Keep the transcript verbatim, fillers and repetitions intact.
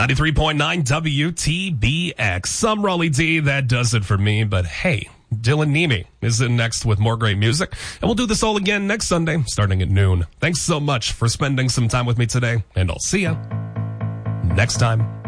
ninety-three point nine W T B X. I'm Raleigh D. That does it for me. But hey, Dylan Nemi is in next with more great music. And we'll do this all again next Sunday, starting at noon. Thanks so much for spending some time with me today. And I'll see you next time.